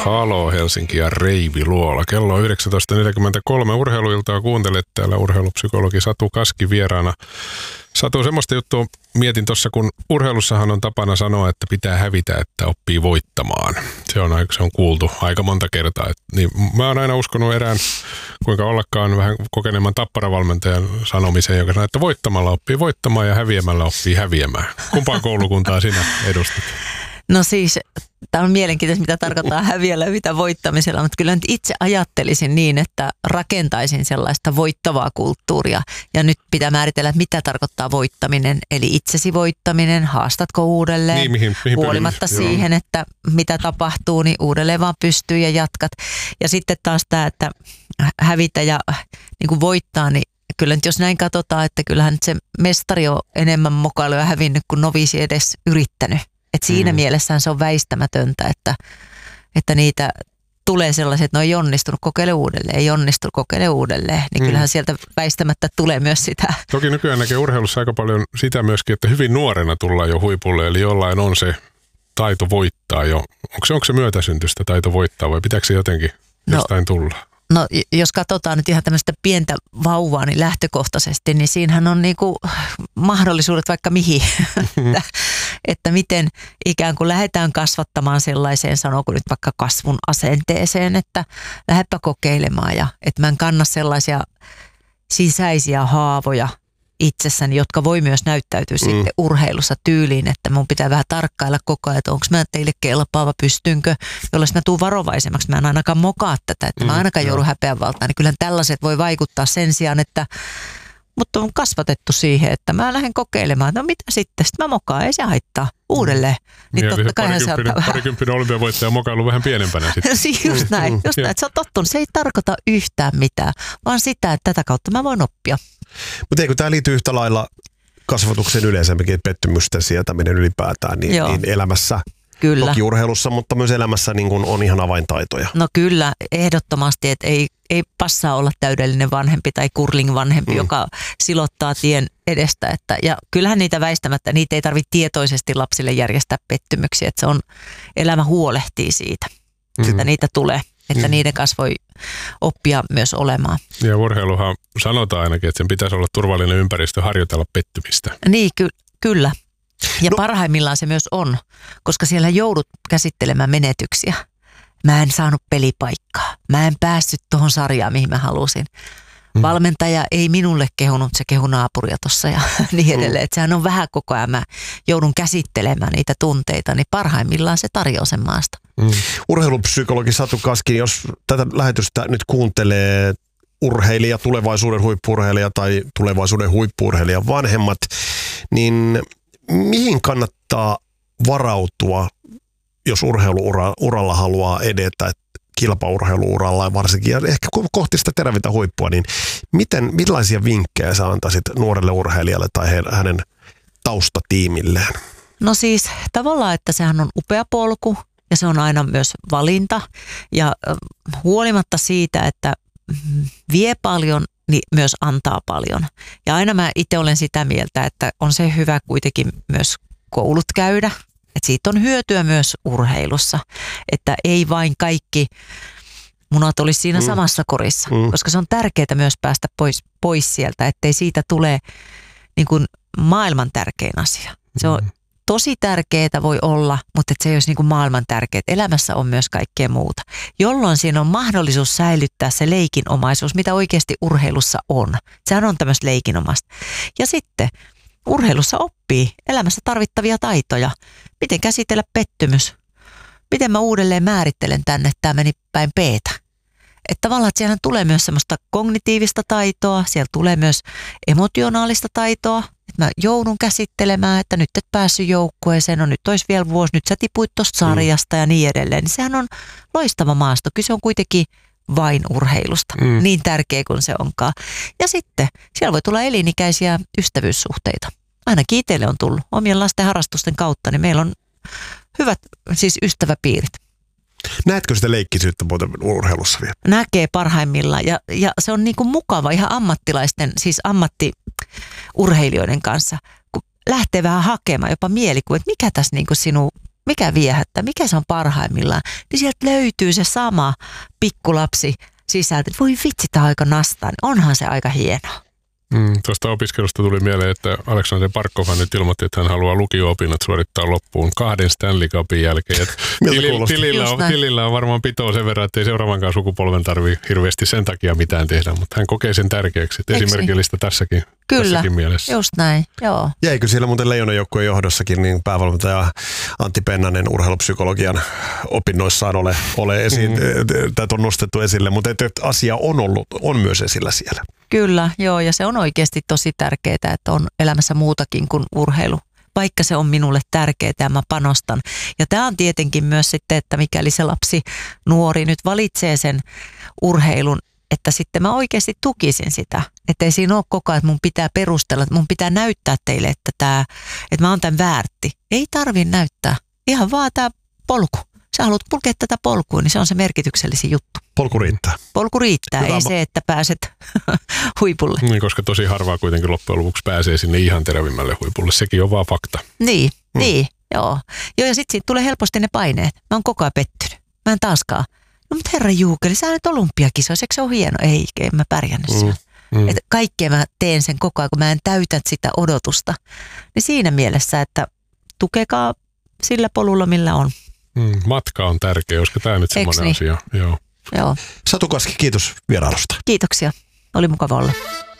Halo Helsinki ja Reivi Luola. Kello on 19.43. Urheiluiltaa kuuntelet täällä urheilupsykologi Satu Kaski vieraana. Satu, semmoista juttua mietin tuossa, kun urheilussahan on tapana sanoa, että pitää hävitä, että oppii voittamaan. Se on kuultu aika monta kertaa. Niin mä oon aina uskonut erään, kuinka ollakaan vähän kokeneemman Tappara-valmentajan sanomiseen, joka sanoo, että voittamalla oppii voittamaan ja häviämällä oppii häviämään. Kumpaa koulukuntaa sinä edustat? No siis, tämä on mielenkiintoista, mitä tarkoittaa häviällä ja mitä voittamisella, mutta kyllä nyt itse ajattelisin niin, että rakentaisin sellaista voittavaa kulttuuria. Ja nyt pitää määritellä, mitä tarkoittaa voittaminen, eli itsesi voittaminen, haastatko uudelleen, mihin huolimatta siihen, että mitä tapahtuu, niin uudelleen vaan pystyy ja jatkat. Ja sitten taas tämä, että hävitä ja niin kuin voittaa, niin kyllä nyt jos näin katsotaan, että kyllähän se mestari on enemmän mokailuja hävinnyt kuin noviisi edes yrittänyt. Että siinä mielessään se on väistämätöntä, että niitä tulee sellaiset, että no ei onnistunut, kokeile uudelleen, ei onnistunut, kokeile uudelleen. Niin kyllähän sieltä väistämättä tulee myös sitä. Toki nykyään näkee urheilussa aika paljon sitä myöskin, että hyvin nuorena tullaan jo huipulle, eli jollain on se taito voittaa jo. Onko se myötäsyntystä taito voittaa vai pitääkö se jotenkin jostain tulla? No jos katsotaan nyt ihan tämmöistä pientä vauvaa niin lähtökohtaisesti, niin siinähän on niinku mahdollisuudet vaikka mihin. Että miten ikään kuin lähdetään kasvattamaan sellaiseen, sanooko nyt vaikka kasvun asenteeseen, että lähdepä kokeilemaan ja että mä en kanna sellaisia sisäisiä haavoja itsessäni, jotka voi myös näyttäytyä sitten urheilussa tyyliin, että mun pitää vähän tarkkailla koko ajan, että onko mä teille kelpaava, pystynkö, jolloin mä tuun varovaisemmaksi, mä en ainakaan mokaa tätä, että mä ainakaan joudun häpeän valtaan, niin kyllähän tällaiset voi vaikuttaa sen sijaan, että mutta on kasvatettu siihen, että mä lähden kokeilemaan, että no mitä sitten mä mokaan, ei se haittaa uudelleen. Niin totta kai parikymppinen olympiavoittaja mokailu vähän pienempänä sitten. Just näin, että se on tottunut. Se ei tarkoita yhtään mitään, vaan sitä, että tätä kautta mä voin oppia. Mutta eikö tämä liity yhtä lailla kasvatuksen yleisemminkin, pettymysten sietäminen ylipäätään, niin elämässä, kyllä. Toki urheilussa, mutta myös elämässä niin kun on ihan avaintaitoja. No kyllä, ehdottomasti, että ei passaa olla täydellinen vanhempi tai curling-vanhempi, joka silottaa tien edestä. Ja kyllähän niitä väistämättä, niitä ei tarvitse tietoisesti lapsille järjestää pettymyksiä, että se on, elämä huolehtii siitä, että niitä tulee. Että niiden kanssa voi oppia myös olemaan. Ja urheiluhan sanotaan ainakin, että sen pitäisi olla turvallinen ympäristö harjoitella pettymistä. Niin, kyllä. Ja parhaimmillaan se myös on, koska siellä joudut käsittelemään menetyksiä. Mä en saanut pelipaikkaa. Mä en päässyt tuohon sarjaan, mihin mä halusin. Valmentaja ei minulle kehunut, se kehui naapuria tuossa ja niin edelleen. Että sehän on vähän koko ajan, mä joudun käsittelemään niitä tunteita, niin parhaimmillaan se tarjoaa sen maasta. Urheilupsykologi Satu Kaski, jos tätä lähetystä nyt kuuntelee urheilija, tulevaisuuden huippu-urheilija tai tulevaisuuden huippu-urheilijan vanhemmat, niin mihin kannattaa varautua, jos urheiluuralla haluaa edetä, kilpaurheiluuralla varsinkin, ja ehkä kohti sitä terävintä huippua, niin millaisia vinkkejä sä antaisit nuorelle urheilijalle tai hänen taustatiimilleen? No siis tavallaan, että sehän on upea polku ja se on aina myös valinta ja huolimatta siitä, että vie paljon, niin myös antaa paljon. Ja aina mä itse olen sitä mieltä, että on se hyvä kuitenkin myös koulut käydä. Että siitä on hyötyä myös urheilussa, että ei vain kaikki munat olisi siinä samassa korissa, koska se on tärkeää myös päästä pois sieltä, ettei siitä tule niin kuin maailman tärkein asia. Se on tosi tärkeää voi olla, mutta että se ei olisi niin kuin maailman tärkeää. Elämässä on myös kaikkea muuta, jolloin siinä on mahdollisuus säilyttää se leikinomaisuus, mitä oikeasti urheilussa on. Sehän on tämmöistä leikinomasta. Ja sitten urheilussa oppii elämässä tarvittavia taitoja. Miten käsitellä pettymys? Miten mä uudelleen määrittelen tänne, että tämä meni päin P:tä? Että tavallaan, että siellä tulee myös semmoista kognitiivista taitoa, siellä tulee myös emotionaalista taitoa, että mä joudun käsittelemään, että nyt et päässyt joukkueeseen, no nyt olisi vielä vuosi, nyt sä tipuit tuosta sarjasta ja niin edelleen. Niin sehän on loistava maasto, kyse on kuitenkin vain urheilusta, niin tärkeä kuin se onkaan. Ja sitten siellä voi tulla elinikäisiä ystävyyssuhteita. Ainakin itselle on tullut omien lasten harrastusten kautta, niin meillä on hyvät siis ystäväpiirit. Näetkö sitä leikkisyyttä muuten urheilussa vielä? Näkee parhaimmillaan ja se on niin kuin mukava ihan ammattilaisten, siis ammattiurheilijoiden kanssa, kun lähtee vähän hakemaan jopa mielikuva, että mikä tässä niin kuin sinun mikä viehättää, mikä se on parhaimmillaan, niin sieltä löytyy se sama pikkulapsi sisältä. Voi vitsi, tämä aika nastaa, niin onhan se aika hienoa. Tuosta opiskelusta tuli mieleen, että Aleksander Barkov nyt ilmoitti, että hän haluaa lukio-opinnot suorittaa loppuun 2 Stanley Cupin jälkeen. Tilillä on varmaan pitoa sen verran, että ei seuraavankaan sukupolven tarvitse hirveästi sen takia mitään tehdä, mutta hän kokee sen tärkeäksi. Esimerkillistä tässäkin mielessä. Just näin, joo. Jäikö siellä muuten Leijonan joukkueen johdossakin niin päävalmentaja Antti Pennanen urheilupsykologian opinnoissaan ole esiin, tätä on nostettu esille, mutta asia on myös esillä siellä. Kyllä, joo, ja se on oikeasti tosi tärkeää, että on elämässä muutakin kuin urheilu, vaikka se on minulle tärkeää ja mä panostan. Ja tämä on tietenkin myös sitten, että mikäli se lapsi, nuori nyt valitsee sen urheilun, että sitten mä oikeasti tukisin sitä. Että ei siinä ole koko ajan, että mun pitää perustella, että mun pitää näyttää teille, että mä oon tämän väärti. Ei tarvitse näyttää, ihan vaan tämä polku. Sä haluat kulkea tätä polkua, niin se on se merkityksellisin juttu. Polku riittää. Polku riittää, hyvä. Ei se, että pääset huipulle. Niin, koska tosi harvaa kuitenkin loppujen lopuksi pääsee sinne ihan terävimmälle huipulle. Sekin on vaan fakta. Niin, joo. Joo, ja sitten siitä tulee helposti ne paineet. Mä oon koko ajan pettynyt. Mä en taaskaan. No mutta herra Juukeli, sä nyt olympiakisoissa, eikö se ole hieno? Ei mä pärjännyt siellä. Että kaikkea mä teen sen koko ajan, kun mä en täytä sitä odotusta. Niin siinä mielessä, että tukekaa sillä polulla, millä on. Matka on tärkeä, koska tämä nyt semmoinen asia. Joo. Satu Kaski, kiitos vierailusta. Kiitoksia. Oli mukava olla.